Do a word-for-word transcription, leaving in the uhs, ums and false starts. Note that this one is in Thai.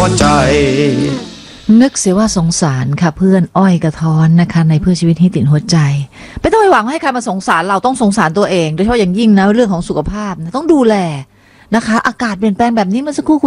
ใจนึกเสียว่าสงสารค่ะเพื่อนอ้อยกระท้อนนะคะในเพื่อชีวิตให้ติดหัวใจไม่ต้องไปหวังให้ใครมาสงสารเราต้องสงสารตัวเองโดยเฉพาะอย่างยิ่งนะเรื่องของสุขภาพต้องดูแลนะคะอากาศเปลี่ยนแปลงแบบนี้เมื่อสักครู่